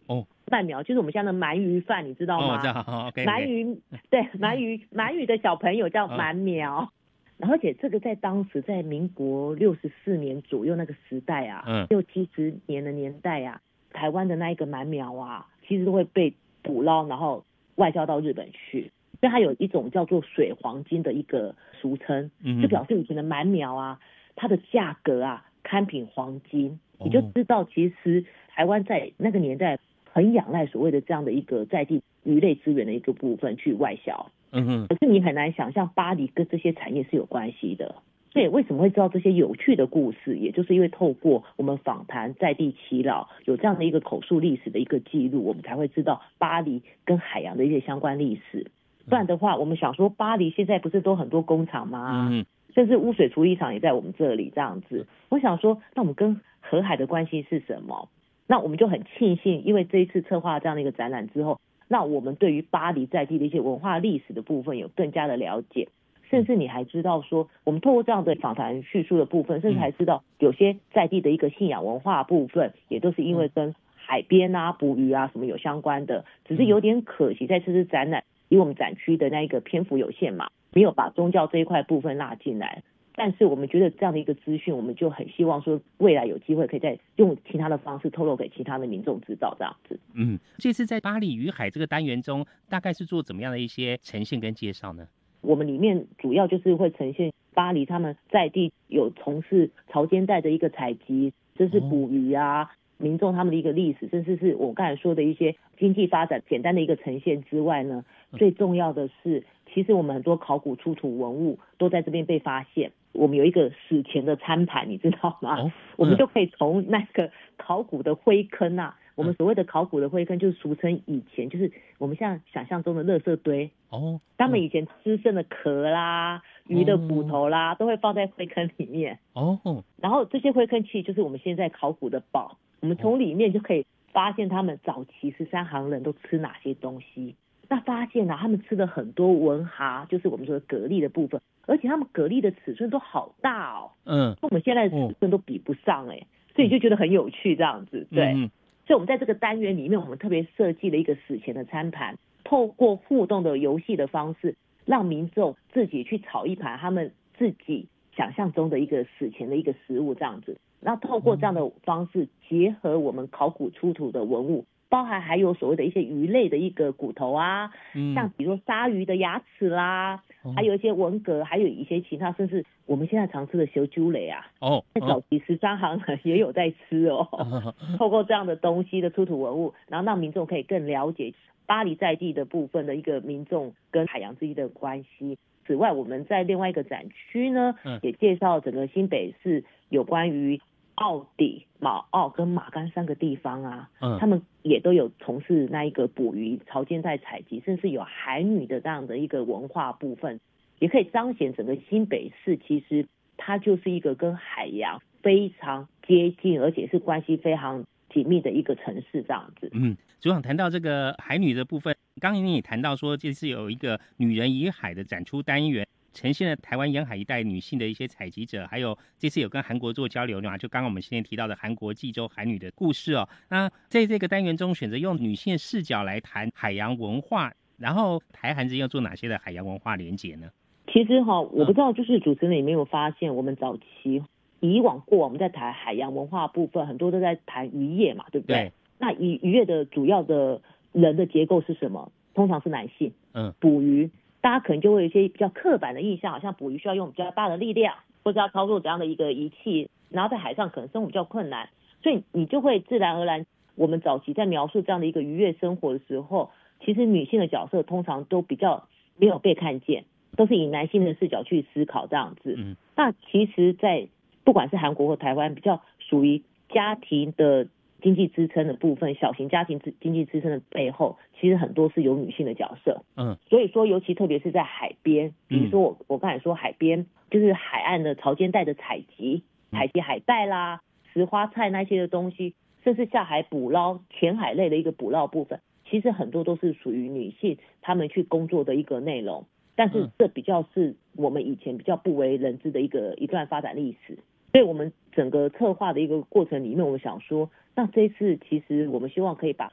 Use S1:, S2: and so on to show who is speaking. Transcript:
S1: 哦，
S2: 鳗苗就是我们现在的鳗鱼饭，你知道吗？
S1: 哦，这样好，OK，
S2: 鳗鱼，对，鳗鱼的小朋友叫鳗苗。然后而且这个在当时在民国64年左右那个时代啊，60、70年的年代啊，台湾的那一个鳗苗啊，其实都会被捕捞，然后外销到日本去。所以它有一种叫做水黄金的一个俗称，就表示以前的鳗苗啊，它的价格啊堪比黄金。你就知道其实台湾在那个年代很仰赖所谓的这样的一个在地鱼类资源的一个部分去外销。可是你很难想象巴黎跟这些产业是有关系的。所以为什么会知道这些有趣的故事，也就是因为透过我们访谈在地耆老，有这样的一个口述历史的一个记录，我们才会知道巴黎跟海洋的一些相关历史。不然的话，我们想说巴黎现在不是都很多工厂吗？甚至污水处理厂也在我们这里这样子。我想说，那我们跟河海的关系是什么？那我们就很庆幸，因为这一次策划这样的一个展览之后，那我们对于巴黎在地的一些文化历史的部分有更加的了解，甚至你还知道说，我们透过这样的访谈叙述的部分，甚至还知道有些在地的一个信仰文化部分，也都是因为跟海边啊、捕鱼啊什么有相关的。只是有点可惜，在这次展览，因为我们展区的那一个篇幅有限嘛，没有把宗教这一块部分纳进来。但是我们觉得这样的一个资讯，我们就很希望说未来有机会可以再用其他的方式透露给其他的民众知道这样子。
S1: 这次在巴黎与海这个单元中，大概是做怎么样的一些呈现跟介绍呢？
S2: 我们里面主要就是会呈现巴黎他们在地有从事潮间带的一个采集，这是捕鱼啊，民众他们的一个历史，甚至是我刚才说的一些经济发展简单的一个呈现之外呢，最重要的是，其实我们很多考古出土文物都在这边被发现。我们有一个史前的餐盘，你知道吗？我们就可以从那个考古的灰坑啊，我们所谓的考古的灰坑就是俗称以前就是我们像想象中的垃圾堆。他们以前吃剩的壳啦、鱼的骨头啦，都会放在灰坑里面。然后这些灰坑其实就是我们现在考古的宝，我们从里面就可以发现他们早期13行人都吃哪些东西。那发现他们吃了很多文蛤，就是我们说的蛤蜊的部分，而且他们蛤蜊的尺寸都好大哦，跟我们现在的尺寸都比不上所以就觉得很有趣这样子。对，所以我们在这个单元里面，我们特别设计了一个史前的餐盘，透过互动的游戏的方式，让民众自己去炒一盘他们自己想象中的一个史前的一个食物这样子。那透过这样的方式，结合我们考古出土的文物，包含还有所谓的一些鱼类的一个骨头啊，像比如说鲨鱼的牙齿啦，还有一些文蛤，还有一些其他，甚至我们现在常吃的小猪雷啊，在早期13行人也有在吃透过这样的东西的出土文物，然后让民众可以更了解巴黎在地的部分的一个民众跟海洋之间的关系。此外，我们在另外一个展区呢，也介绍整个新北市有关于澳底、马澳跟马杆3个地方啊，他们也都有从事那一个捕鱼、潮间带采集，甚至有海女的这样的一个文化部分，也可以彰显整个新北市其实它就是一个跟海洋非常接近，而且是关系非常紧密的一个城市这样子。
S1: 组长谈到这个海女的部分，刚才你也谈到说这次有一个女人与海的展出单元，呈现了台湾沿海一带女性的一些采集者，还有这次有跟韩国做交流嘛，就刚刚我们现在提到的韩国济州海女的故事那在这个单元中选择用女性视角来谈海洋文化，然后台韩之间要做哪些的海洋文化连结呢？
S2: 其实我不知道就是主持人有没有发现，我们早期以往过往我们在谈海洋文化部分，很多都在谈渔业嘛，对不对？那渔业的主要的人的结构是什么？通常是男性。捕鱼，大家可能就会有一些比较刻板的印象，好像捕鱼需要用比较大的力量，或者要操作怎样的一个仪器，然后在海上可能生活比较困难，所以你就会自然而然，我们早期在描述这样的一个渔业生活的时候，其实女性的角色通常都比较没有被看见，都是以男性的视角去思考这样子。那其实在不管是韩国或台湾，比较属于家庭的经济支撑的部分，小型家庭经济支撑的背后，其实很多是有女性的角色。所以说尤其特别是在海边，比如说我刚才说海边就是海岸的潮间带的采集海带啦、石花菜那些的东西，甚至下海捕捞浅海类的一个捕捞部分，其实很多都是属于女性她们去工作的一个内容。但是这比较是我们以前比较不为人知的一段发展历史。所以我们整个策划的一个过程里面，我们想说，那这一次其实我们希望可以把